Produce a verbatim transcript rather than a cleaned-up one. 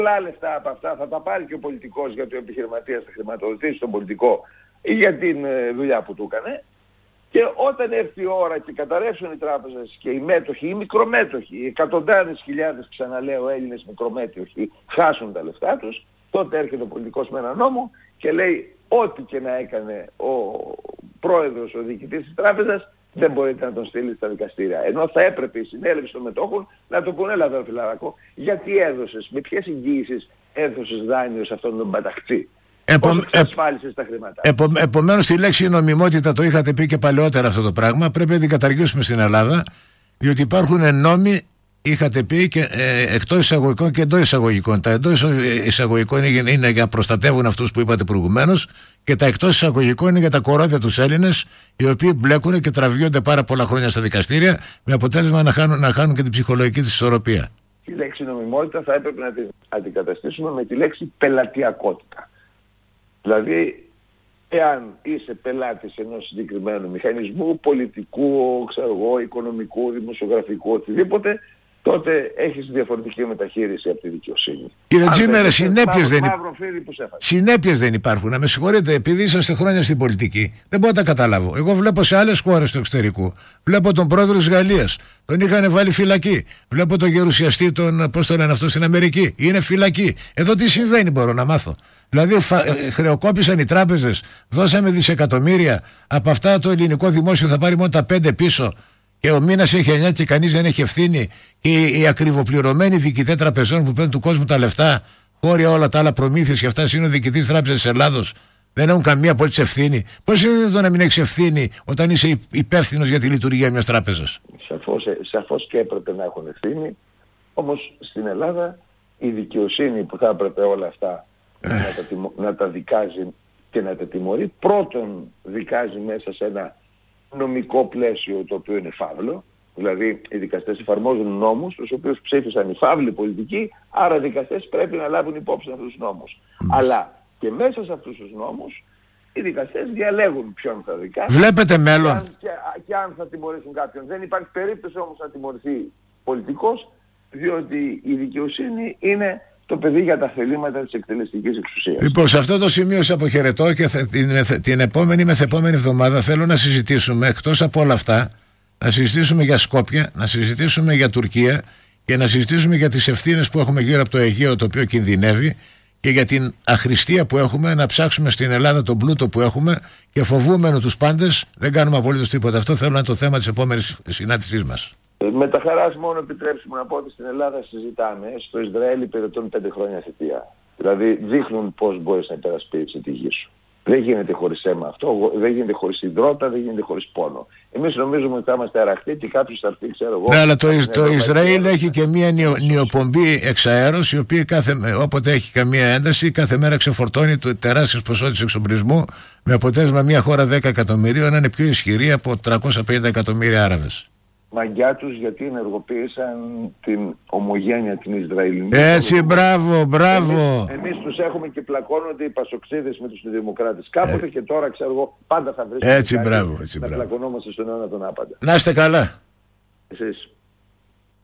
πολλά λεφτά από αυτά θα τα πάρει και ο πολιτικός, γιατί ο επιχειρηματίας θα χρηματοδοτήσει τον πολιτικό για την ε, δουλειά που του έκανε. Και όταν έρθει η ώρα και καταρρεύσουν οι τράπεζες και οι μέτοχοι, οι μικρομέτοχοι, οι εκατοντάδες χιλιάδες, ξαναλέω, Έλληνες μικρομέτοχοι χάσουν τα λεφτά τους, τότε έρχεται ο πολιτικός με ένα νόμο και λέει ό,τι και να έκανε ο πρόεδρος, ο διοικητής της τράπεζας, δεν μπορείτε να τον στείλει στα δικαστήρια. Ενώ θα έπρεπε η συνέλευση των μετόχων να το πούνε, έλα φιλαράκο, γιατί έδωσες, με ποιες εγγύησεις έδωσες δάνειο σε αυτόν τον παταχτσί. Επο, εξασφάλισες τα χρήματα. Επο, επομένως τη λέξη νομιμότητα, το είχατε πει και παλαιότερα αυτό το πράγμα, πρέπει να την καταργήσουμε στην Ελλάδα, διότι υπάρχουν νόμοι, είχατε πει, και, ε, εκτός εισαγωγικών και εντός εισαγωγικών. Τα εντός εισαγωγικών είναι, είναι για να προστατεύουν αυτούς που είπατε προηγουμένως, και τα εκτός εισαγωγικών είναι για τα κορώδια τους Έλληνες, οι οποίοι μπλέκουν και τραβιούνται πάρα πολλά χρόνια στα δικαστήρια, με αποτέλεσμα να χάνουν, να χάνουν και την ψυχολογική της ισορροπία. Τη λέξη νομιμότητα θα έπρεπε να την αντικαταστήσουμε με τη λέξη πελατειακότητα. Δηλαδή, εάν είσαι πελάτης ενός συγκεκριμένου μηχανισμού, πολιτικού, ξέρω εγώ, οικονομικού, δημοσιογραφικού, οτιδήποτε, τότε έχεις διαφορετική μεταχείριση από τη δικαιοσύνη. Κύριε Τζίμερε, συνέπειες δεν, συνέπειες δεν υπάρχουν. Να με συγχωρείτε, επειδή είσαστε χρόνια στην πολιτική, δεν μπορώ να τα καταλάβω. Εγώ βλέπω σε άλλες χώρες του εξωτερικού. Βλέπω τον πρόεδρο της Γαλλίας, τον είχαν βάλει φυλακή. Βλέπω τον γερουσιαστή, τον, πώς το λένε αυτό, στην Αμερική. Είναι φυλακή. Εδώ τι συμβαίνει, μπορώ να μάθω. Δηλαδή, φα... χρεοκόπησαν οι τράπεζες, δώσαμε δισεκατομμύρια. Από αυτά το ελληνικό δημόσιο θα πάρει μόνο τα πέντε πίσω. Και ο μήνας έχει εννιά και κανείς δεν έχει ευθύνη. Και οι ακριβοπληρωμένοι διοικητές τραπεζών που παίρνουν του κόσμου τα λεφτά, χώρια όλα τα άλλα προμήθειες και αυτά, είναι ο διοικητής Τράπεζας της Ελλάδος. Δεν έχουν καμία απολύτως ευθύνη. Πώς είναι εδώ να μην έχεις ευθύνη όταν είσαι υπεύθυνος για τη λειτουργία μιας τράπεζας? Σαφώς, σαφώς και έπρεπε να έχουν ευθύνη. Όμως στην Ελλάδα η δικαιοσύνη που θα έπρεπε όλα αυτά να, τα τιμω, να τα δικάζει και να τα τιμωρεί, πρώτον δικάζει μέσα σε ένα νομικό πλαίσιο το οποίο είναι φαύλο. Δηλαδή οι δικαστές εφαρμόζουν νόμους τους οποίους ψήφισαν οι φαύλοι πολιτικοί, άρα οι δικαστές πρέπει να λάβουν υπόψη αυτούς τους νόμους. Mm. Αλλά και μέσα σε αυτούς τους νόμους οι δικαστές διαλέγουν ποιον θα δικάσουν. Βλέπετε μέλλον. Και αν, και, και αν θα τιμωρήσουν κάποιον. Δεν υπάρχει περίπτωση όμως να τιμωρηθεί πολιτικός, διότι η δικαιοσύνη είναι το παιδί για τα θελήματα της εκτελεστικής εξουσίας. Λοιπόν, σε αυτό το σημείο σε αποχαιρετώ και θε, την, την επόμενη μεθεπόμενη εβδομάδα θέλω να συζητήσουμε, εκτός από όλα αυτά, να συζητήσουμε για Σκόπια, να συζητήσουμε για Τουρκία και να συζητήσουμε για τις ευθύνες που έχουμε γύρω από το Αιγαίο, το οποίο κινδυνεύει, και για την αχρηστία που έχουμε να ψάξουμε στην Ελλάδα τον πλούτο που έχουμε και φοβούμενο τους πάντες, δεν κάνουμε απολύτως τίποτα. Αυτό θέλω να είναι το θέμα της επόμενης συνάντησής μας. Με τα χαράς μόνο επιτρέψτε μου να πω ότι στην Ελλάδα συζητάμε. Στο Ισραήλ υπηρετούν πέντε χρόνια θητεία. Δηλαδή δείχνουν πώς μπορείς να υπερασπίσεις τη γη σου. Δεν γίνεται χωρίς αίμα αυτό, δεν γίνεται χωρίς υδρότα, δεν γίνεται χωρίς πόνο. Εμείς νομίζουμε ότι θα είμαστε αραχτοί και κάποιος θα έρθει, ξέρω εγώ. Ναι, αλλά το, το Ισραήλ έχει και μια νιο, νιοπομπή εξαέρος, η οποία κάθε, όποτε έχει καμία ένταση, κάθε μέρα ξεφορτώνει τεράστιες ποσότητες εξοπλισμού, με αποτέλεσμα μια χώρα δέκα εκατομμυρίων να είναι πιο ισχυρή από τριακόσια πενήντα εκατομμύρια Άραβες. Μαγκιά τους γιατί ενεργοποίησαν την ομογένεια την Ισραηλινή. Έτσι, μπράβο, μπράβο. Εμείς, εμείς τους έχουμε και πλακώνονται οι πασοξίδες με τους δημοκράτες. Κάποτε ε. και τώρα, ξέρω εγώ, πάντα θα βρίσκονται έτσι, μπράβο, έτσι, να μπράβο. πλακωνόμαστε στον αιώνα τον άπαντα. Να είστε καλά. Εσείς.